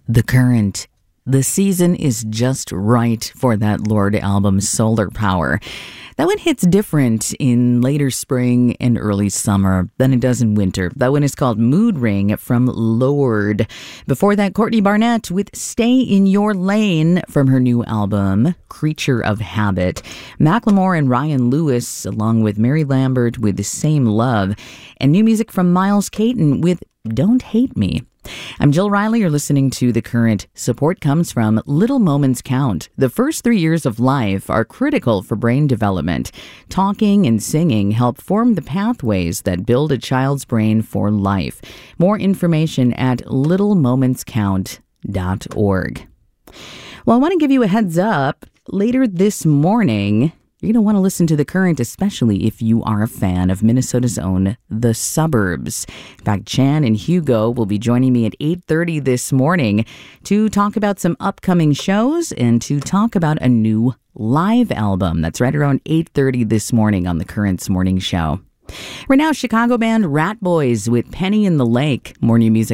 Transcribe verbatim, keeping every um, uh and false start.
The Current. The season is just right for that Lorde album, Solar Power. That one hits different in later spring and early summer than it does in winter. That one is called Mood Ring from Lorde. Before that, Courtney Barnett with Stay in Your Lane from her new album, Creature of Habit. Macklemore and Ryan Lewis, along with Mary Lambert with The Same Love. And new music from Miles Caton with Don't Hate Me. I'm Jill Riley. You're listening to The Current. Support comes from Little Moments Count. The first three years of life are critical for brain development. Talking and singing help form the pathways that build a child's brain for life. More information at little moments count dot org. Well, I want to give you a heads up. Later this morning, you're going to want to listen to The Current, especially if you are a fan of Minnesota's own The Suburbs. In fact, Chan and Hugo will be joining me at eight thirty this morning to talk about some upcoming shows and to talk about a new live album. That's right around eight thirty this morning on The Current's morning show. Right now, Chicago band Rat Boys with Penny in the Lake. More new music